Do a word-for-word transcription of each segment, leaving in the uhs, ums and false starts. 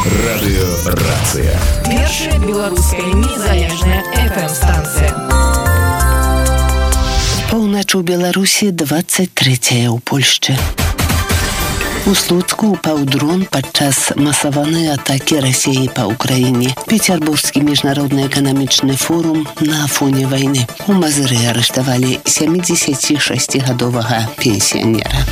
Радыёрацыя. Першая беларуская незалежная эф эм-станцыя. Паўнач у Беларусі, двадцать трэцяя ў Польшчы. У Слуцку упаў дрон падчас масаванай атакі Расіі па Ўкраіне. Петербургскі міжнародны эканамічны форум на фоне вайны. У Мазыры арыштавалі сямідзесяцішасцігадовага пенсіянера.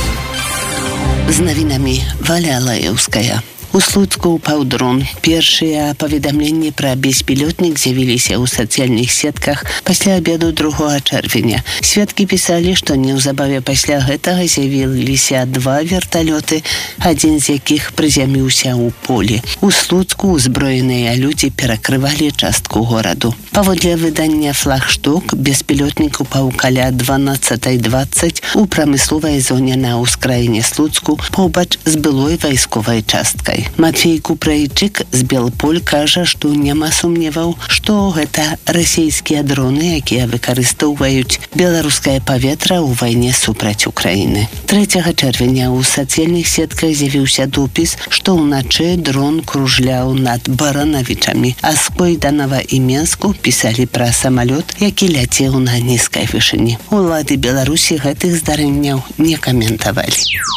З навінамі Валя Лаеўская. У Слуцку упаў дрон. Першыя паведамленні пра беспілотнік з'явіліся ў сацыяльных сетках пасля абеду другога чэрвеня. Сведкі пісалі, што неўзабаве пасля гэтага з'явіліся два верталёты, адзін з якіх прызяміўся ў полі. У Слуцку ўзброеныя людзі перакрывалі частку гораду. Паводле выдання «Флагшток» беспілотнік упаў каля дванаццатай дваццаць у прамысловай зоне на ўскраіне Слуцку побач з былой вайсковай часткай. Матвей Купрайчык з Белполь кажа, што няма сумневаў, што гэта расійскія дроны, якія выкарыстоўваюць беларускае паветра ў вайне супраць Украіны. трэцяга чэрвеня ў сацыяльных сетках з'явіўся допіс, што ўначы дрон кружляў над Баранавічамі, а з Койданава і Менску пісалі пра самалёт, які ляцеў на нізкай вышыні. Улады Беларусі гэтых здарэнняў не каментавалі.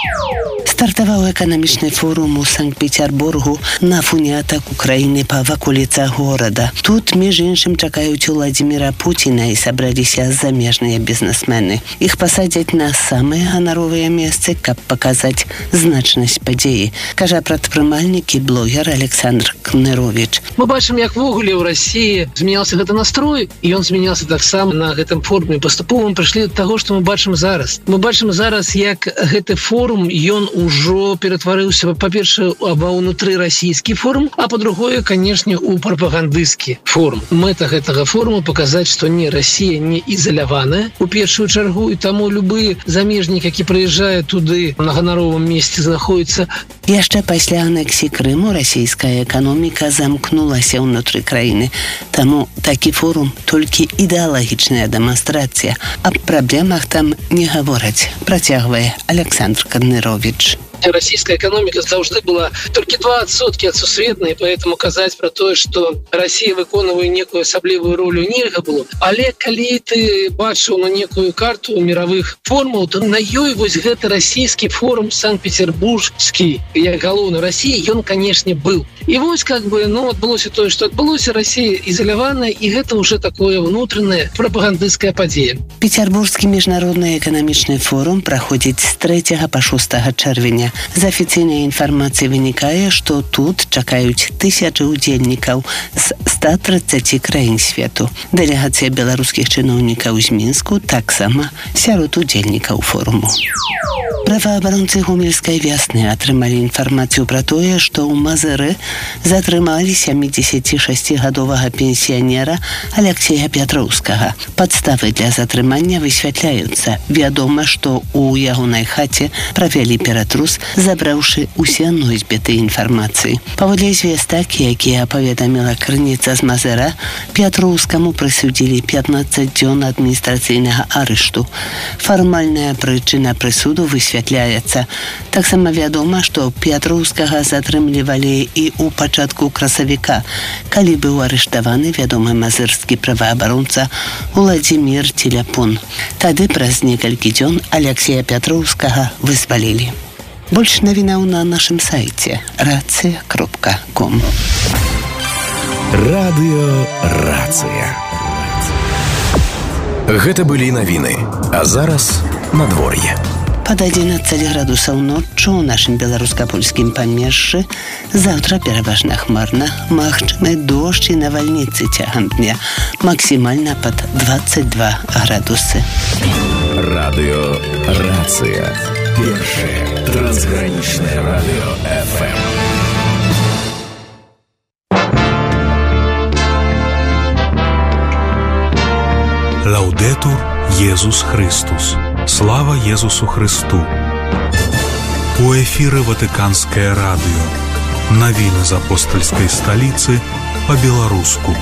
Стартаваў эканамічны форум у Санкт-Петербургу на фоне атак Украіны па ваколіцах горада. Тут, між іншым, чакаюць Уладзіміра Пуціна і сабраліся замежныя бізнесмены. Іх пасадзяць на самыя ганаровыя месцы, каб паказаць значнасць падзеі, кажа прадпрымальнік і блогер Александр Кнырович. Мы бачым, як ввогуле ў Расіі змяняўся гэты настрой, і ён змяняўся таксама на гэтым форуме. Паступова мы прыйшлі да таго, што мы бачым зараз. Мы бачым зараз, як гэты форум, ён ужо ператварыўся, па-першае, ва ўнутры расійскі форум, а па-другое, канешне, у прапагандысцкі форум. Мэта гэтага форуму паказаць, што не, Расія не ізаляваная у першую чаргу, і таму любы замежнік, які прыязджае туды на ганаровым месцы знаходіцца. Яшчэ пасля анексіі Крыму расійская эканоміка замкнулася ўнутры краіны. Таму такі форум толькі ідэалагічная дэманстрацыя. Аб праблемах там не гавораць, працягвае Александр Кнырович. Российская экономика заўжды была толькі два адсоткі ад сусветнай, поэтому казаць пра тое, што Расія выконвае некую асаблівую ролю, нельга было. Але калі ты бачыў на некую карту мировых формул, то на ёй вось гэты расійскі форум Санкт-Петербургскі, як галоўны Расіі, ён, канешне, быў. І вось, как бы, ну, адбылося тое, што адбылося, Расія ізаляваная, і гэта ўжо такое ўнутранае прапагандысцкая падзея. Петербургскі міжнародны эканамічны форум праходзіць з трэцяга па шостага чэрвеня. З афіцыйнай інфармацыі вынікае, што тут чакаюць тысячы ўдзельнікаў з ста трыццаці краін свету. Дэлегацыя беларускіх чыноўнікаў з Мінску таксама сярод удзельнікаў форуму. Праваабаронцы Гомельскай вясны атрымалі інфармацыю пра тое, што ў Мазыры затрымалі сямідзесяцішасцігадовага пенсіянера Алексея Пятроўскага. Падставы для затрымання высвятляюцца. Вядома, што ў ягонай хаце правялі ператрус, забраўшы усе носьбіты інфармацыі. Паводле звестак, якія паведаміла крыніца з Мазыра, Пятроўскаму прысудзілі пятнаццаць дзён адміністрацыйнага арышту. Фармальная прычына прысуду высвятляецца. Таксама вядома, што Пятроўскага затрымлівалі і ў пачатку красавіка, калі быў арыштаваны вядомы мазырскі праваабаронца Уладзімір Теляпун. Тады праз некалькі дзён Алексея Пятроўскага вызвалілі. Больш навінаў на нашым сайце рацыя кропка ком. Радыёрацыя. Гэта былі навіны, а зараз надвор'е. Пад адзінаццаць градусаў ноччу ў нашым беларуска-польскім памежжы, заўтра пераважна хмарна, магчымы дождж і навальніцы цягам дня, максімальна пад дваццаць два градусы. Радыёрацыя. Першае трансгранічнае радыё эф эм. Лаўдетур Єсус Христос. Слава Єсусу Христу. У эфіры Ватыканскае радыё. Навіны з апостальскай сталіцы па-беларуску.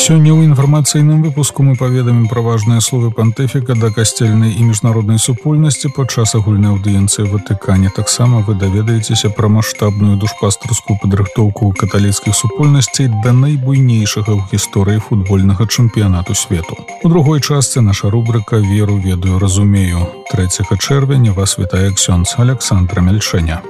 Сёння ў інфармацыйным выпуску мы паведамім пра важныя словы пантыфіка да касцельнай і міжнароднай супольнасці падчас агульнай аўдыенцыі ў Ватыкане. Таксама вы даведаецеся пра маштабную душпастарскую падрыхтоўку каталіцкіх супольнасцей да найбуйнейшага ў гісторыі футбольнага чэмпіянату свету. У другой частцы наша рубрыка «Веру, ведаю, разумею». трэцяга чэрвеня вас вітае ксёндз Александра Мельшэня.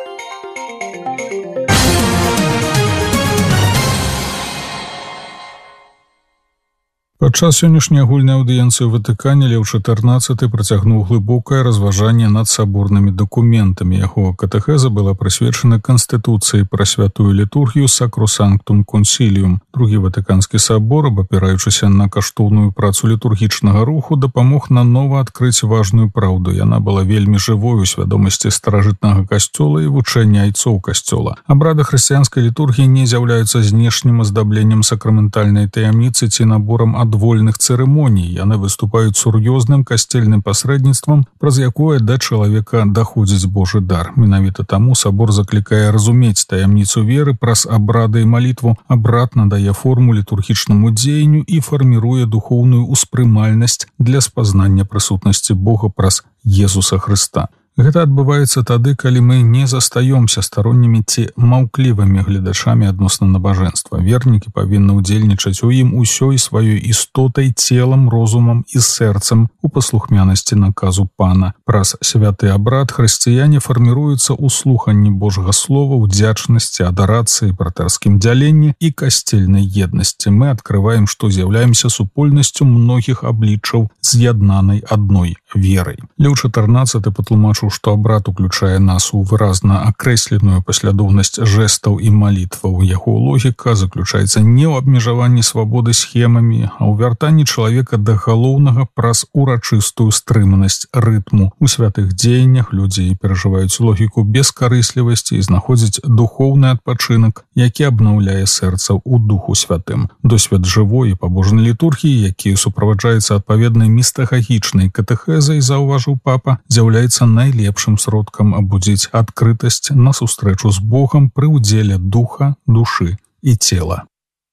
Падчас сённяшняй агульнай аўдыенцыі ў Ватыкане Леў чатырнаццаты працягнуў глыбокае разважанне над саборнымі дакументамі. Яго катэхеза была прысвечана Канстытуцыі пра святую літургію Сакросанктум Консіліум. Другі Ватыканскі сабор, абапіраючыся на каштоўную працу літургічнага руху, дапамог нанова адкрыць важную праўду. Яна была вельмі жывой у свядомасці старажытнага касцёла і вучэння айцоў касцёла. Абрады хрысціянскай літургіі не з'яўляюцца знешнім аздабленнем сакраментальнай таямніцы ці наборам ад вольных цырымоній. Яны выступаюць сур'ёзным касцельным пасрэдніцтвам, праз якое да чалавека даходзіць Божы дар. Менавіта таму сабор заклікае разумець таямніцу веры праз абрады і малітву, абрад надае форму літургічнаму дзеянню і фарміруе духоўную ўспрымальнасць для спазнання прысутнасці Бога праз Езуса Хрыста. Гэта адбываецца тады, калі мы не застаёмся староннімі ці маўклівымі гледачамі адносна набажэнства. Вернікі павінны ўдзельнічаць у ім усёй сваёй істотай, целам, розумам і сэрцам у паслухмянасці наказу Пана. Праз святы абрад хрысціяне фарміруюцца ў слуханні Божага слова, удзячнасці, адарацыі, братэрскім дзяленні і касцельнай еднасці. Мы адкрываем, што з'яўляемся супольнасцю многіх абліччаў з'яднанай адной верай. Леў чатырнаццаты патлумачыў, што абрад уключае нас у выразна акрэсленую паслядоўнасць жэстаў і малітваў. Яго логіка заключаецца не ў абмежаванні свабоды схемамі, а ў вяртанні чалавека да галоўнага праз урачыстую стрыманасць рытму. У святых дзеяннях людзі перажываюць логіку бескарыслівасці і знаходзяць духоўны адпачынак, які абнаўляе сэрца ў духу святым. Досвед жывой і пабожнай літургіі, які суправаджаецца адпаведнай містагагічнай катэхезай, заўважыў папа, з'яўляецца най лепшым сродкам абудзіць адкрытасць на сустрэчу з Богам пры ўдзеле духа, душы і цела.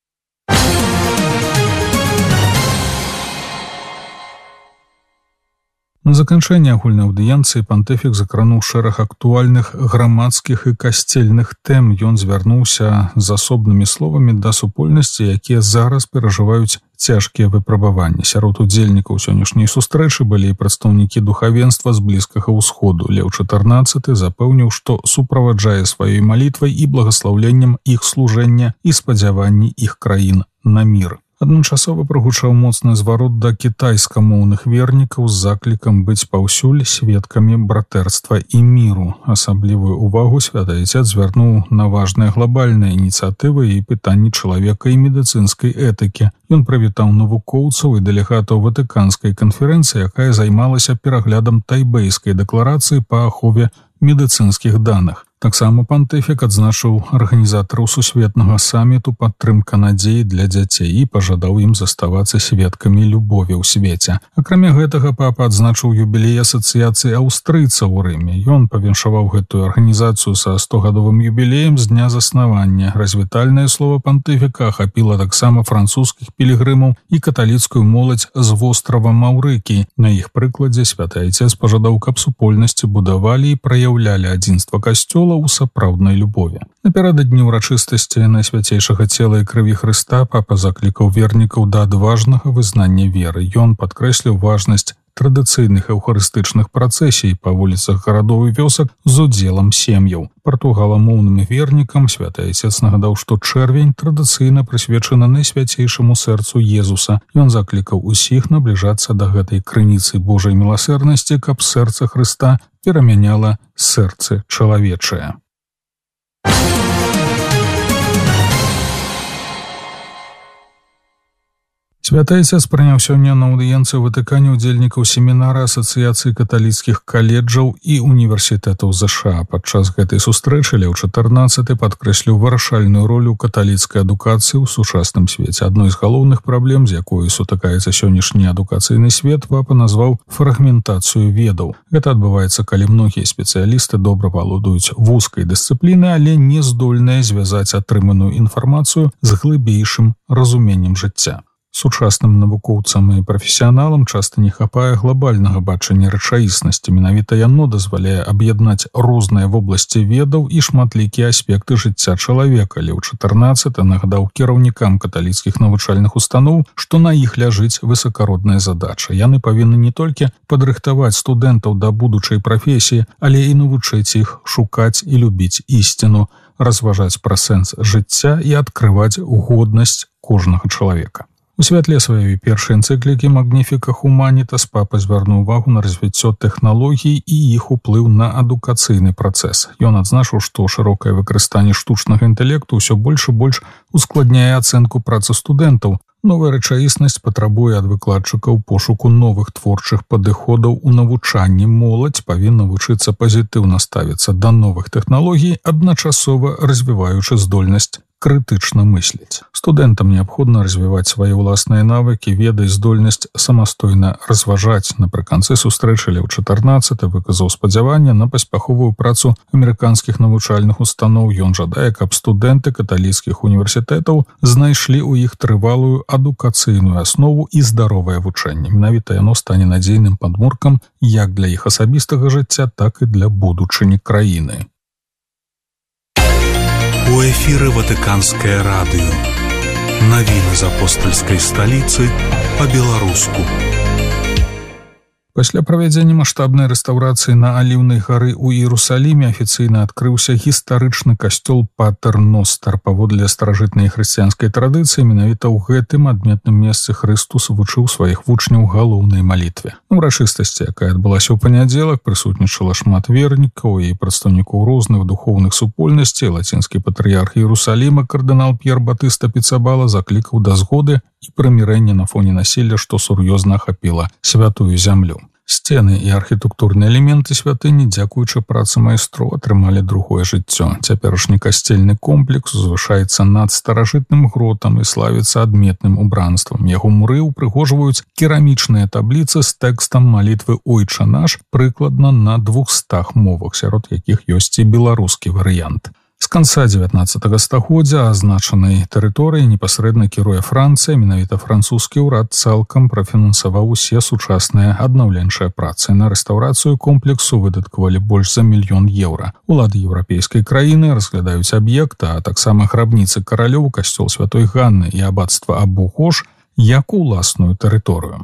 На заканчэнне агульнай аўдыенцыі пантыфік закрануў шэраг актуальных грамадскіх і касцельных тэм. Ён звярнуўся з асобнымі словамі да супольнасці, якія зараз перажываюць цяжкія выпрабаванні. Сярод удзельнікаў сённяшняй сустрэчы былі і прадстаўнікі духавенства з Блізкага ўсходу. Леў чатырнаццаты запэўніў, што суправаджае сваёй малітвай і благаслаўленнем іх служэння і спадзяванні іх краін на мір. Адначасова прагучаў моцны зварот да кітайскамоўных вернікаў з заклікам быць паўсюль сведкамі братэрства і міру. Асаблівую ўвагу святы Айцец звярнуў на важныя глобальныя ініцыятывы і пытанні чалавека і медыцынскай этыкі. Ён прывітаў навукоўцаў і дэлегатаў Ватыканскай канферэнцыі, якая займалася пераглядам тайбэйскай дэкларацыі па ахове медыцынскіх даных. Таксама пантыфік адзначыў арганізатараў сусветнага саміту падтрымка надзеі для дзяцей і пажадаў ім заставацца сведкамі любові ў свеце. Акрамя гэтага папа адзначыў юбілей асацыяцыі аўстрыйцаў у Рыме. Ён павіншаваў гэтую арганізацыю са стогадовым юбілеем з дня заснавання. Развітальнае слова пантыфіка ахапіла таксама французскіх пілігрымаў і каталіцкую моладзь з вострава Маўрыкі. На іх прыкладзе святы Айцец пажадаў, каб супольнасці будавалі і праяўлялі адзінства касцёла у сапраўднай любові. Напярэдадні ўрачыстасці найсвяцейшага цела і крыві Хрыста папа заклікаў вернікаў да адважнага вызнання веры. Ён падкрэсліў важнасць традыцыйных эўхарыстычных працэсій па вуліцах гарадоў і вёсак з удзелам сем'яў. Партугаламоўным вернікам святы Айцец нагадаў, што чэрвень традыцыйна прысвечана найсвяцейшаму сэрцу Езуса. Ён заклікаў усіх набліжацца да гэтай крыніцы Божай міласэрнасці, каб сэрца Хрыста перамяняла сэрцы чалавечае. Святы Отец прыняў сёння на аўдыенцыі ў Ватыкане удзельнікаў семінара Асацыяцыі каталіцкіх каледжаў і універсітэтаў ЗША. Падчас гэтай сустрэчы Леў чатырнаццаты падкрэсліў вырашальную ролю каталіцкай адукацыі ў сучасным свеце. Адной з галоўных праблем, з якой сутыкаецца сённяшні адукацыйны свет, папа назваў фрагментацыю ведаў. Гэта адбываецца, калі многія спецыялісты добра валодаюць вузкай дысцыплінай, але не здольныя звязаць атрыманую інфармацыю з глыбейшым разуменнем жыцця. Сучасным навукоўцам і прафесіяналам часта не хапае глобальнага бачання рэчаіснасці. Менавіта яно дазваляе аб'яднаць розныя вобласці ведаў і шматлікія аспекты жыцця чалавека. Леў чатырнаццаты нагадаў кіраўнікам каталіцкіх навучальных устаноў, што на іх ляжыць высакародная задача. Яны павінны не толькі падрыхтаваць студэнтаў да будучай прафесіі, але і навучыць іх шукаць і любіць ісціну, разважаць пра сэнс жыцця і адкрываць годнасць кожнага чалавека. У святле сваёй першай энцыклікі «Magnificat Humanitas» папа звярнуў увагу на развіццё тэхналогій і іх уплыў на адукацыйны працэс. Ён адзначыў, што шырокае выкарыстанне штучнага інтэлекту ўсё больш і больш ускладняе ацэнку працы студэнтаў. Новая рэчаіснасць патрабуе ад выкладчыкаў пошуку новых творчых падыходаў у навучанні. Моладзь павінна вучыцца пазітыўна ставіцца да новых тэхналогій, адначасова развіваючы здольнасць крытычна мысліць. Студэнтам неабходна развіваць свае ўласныя навыкі, веды і здольнасць самастойна разважаць. Напрыканцы сустрэчы Леў чатырнаццаты выказаў спадзяванне на паспяховую працу амерыканскіх навучальных устаноў. Ён жадае, каб студэнты каталіцкіх універсітэтаў знайшлі ў іх трывалую адукацыйную аснову і здаровае вучэнне. Менавіта яно стане надзейным падмуркам як для іх асабістага жыцця, так і для будучыні краіны. У эфіры Ватыканскае радыё. Навіны з апостальскай сталіцы па-беларуску. Пасля правядзення маштабнай рэстаўрацыі на Аліўнай гары ў Іерусаліме афіцыйна адкрыўся гістарычны касцёл Патэр-Ностэр. Паводле старажытнай хрысціянскай традыцыі, менавіта ў гэтым адметным месцы Хрыстус вучыў сваіх вучняў галоўнай малітве. На ўрачыстасці, якая адбылася ў панядзелак, прысутнічала шмат вернікаў і прадстаўнікоў розных духоўных супольнасцей. Лацінскі патрыярх Іерусаліма кардынал П'ер Батыста Піцабала заклікаў да згоды і прымірэння на фоне насілля, што сур'ёзна ахапіла святую зямлю. Сцены і архітэктурныя элементы святыні, дзякуючы працы майстроў, атрымалі другое жыццё. Цяперашні касцельны комплекс узвышаецца над старажытным гротам і славіцца адметным убранствам. Яго муры ўпрыгожваюць керамічныя табліцы з тэкстам малітвы «Ойча наш» прыкладна на двухстах мовах, сярод якіх ёсць і беларускі варыянт. З канца дзевятнаццатага стагоддзя азначанай тэрыторыі непасрэдна кіруе Францыя. Менавіта французскі ўрад цалкам прафінансаваў усе сучасныя аднаўленчыя працы. На рэстаўрацыю комплексу выдаткавалі больш за мільён еўра. Улады еўрапейскай краіны разглядаюць аб'ект, а таксама грабніцы каралёў, касцёл Святой Ганны і абацтва Абу-Гош як уласную тэрыторыю.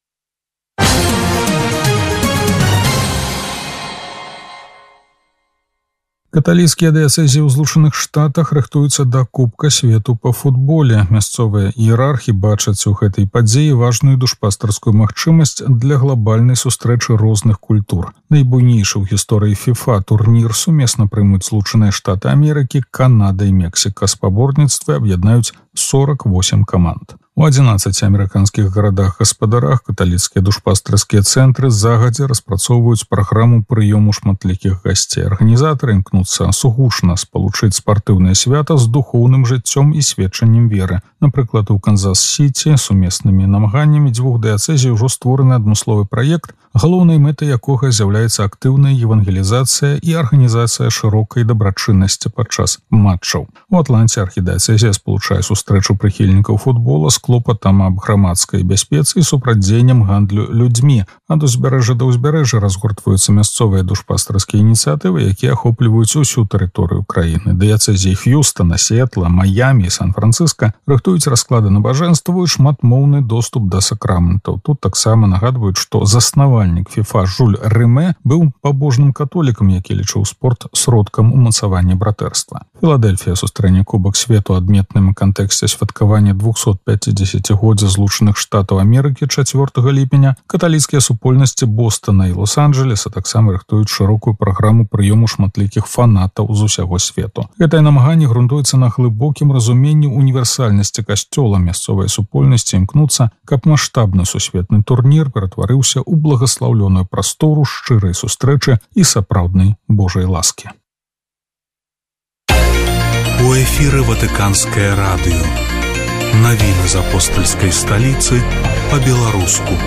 Каталіцкія дыяцэзіі ў Злучаных Штатах рыхтуюцца да Кубка свету па футболе. Мясцовыя іерархі бачаць у гэтай падзеі важную душпастарскую магчымасць для глобальнай сустрэчы розных культур. Найбуйнейшы ў гісторыі фіфа турнір сумесна прымуць Злучаныя Штаты Амерыкі, Канада і Мексіка. Спаборніцтвы аб'яднаюць сорок восемь каманд. У адзінаццаці амерыканскіх гарадах-гаспадарах каталіцкія душпастарскія цэнтры загадзя распрацоўваюць праграму прыёму шматлікіх гасцей. Арганізатары імкнуцца сугучна спалучыць спартыўнае свята з духоўным жыццём і сведчаннем веры. Напрыклад, у Канзас-Сіці сумеснымі намаганнямі дзвюх дыяцэзій ужо створаны адмысловы праект, галоўнай мэтай якога з'яўляецца актыўная евангелізацыя і арганізацыя шырокай дабрачыннасці падчас матчаў. У Атланце архідыяцэзія спалучае сустрэчу прыхільнікаў футбола з клопатам аб грамадскай бяспецы і супрацьдзеяннем гандлю людзьмі. Ад узбярэжжа да ўзбярэжжа разгортваюцца мясцовыя душпастарскія ініцыятывы, якія ахопліваюць усю тэрыторыю краіны. Дыяцэзіі Х'юстана, Сіэтла, Майамі і Сан-Францыска рыхтуюць расклады набажэнстваў і шматмоўны доступ да сакраментаў. Тут таксама нагадваюць, што заснавальнік фіфа Жюль Рымэ быў пабожным католікам, які лічыў спорт сродкам умацавання братэрства. Філадельфія сустрэне Кубак свету адметным кантэксце кантэксце святкавання двухсот пяцідзесяцігоддзя Злучаных Штатаў Амерыкі чацвёртага ліпеня каталіцкія супольнасці Бостона і Лос-Анджелеса таксама рыхтуюць шырокую праграму прыёму шматлікіх фанатаў з усяго свету. Гэтае намаганне грунтуецца на глыбокім разуменні універсальнасці касцёла. Мясцовыя супольнасці імкнуцца, каб маштабны сусветны турнір ператварыўся ў благаслаўлёную прастору шчырай сустрэчы і сапраўднай Божай ласкі. У эфіры Ватыканскае радыё. Навіны з апостальскай сталіцы па-беларуску.